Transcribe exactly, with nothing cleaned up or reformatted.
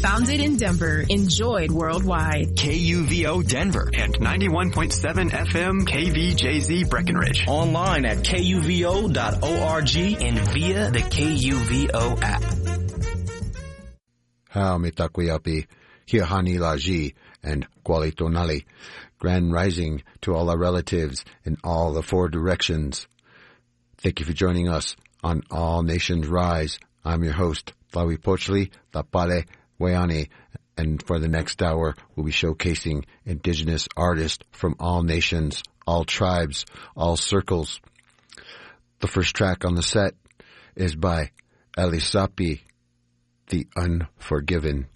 Founded in Denver, enjoyed worldwide. K U V O Denver and ninety-one point seven F M K V J Z Breckenridge. Online at K U V O dot org and via the K U V O app. Haumitakuyapi, Hiahani Laji, and Kualitonali. Grand rising to all our relatives in all the four directions. Thank you for joining us on All Nations Rise. I'm your host, Tlawi Pochli, Tapale Wayani, and for the next hour, we'll be showcasing indigenous artists from all nations, all tribes, all circles. The first track on the set is by Elisapi, The Unforgiven.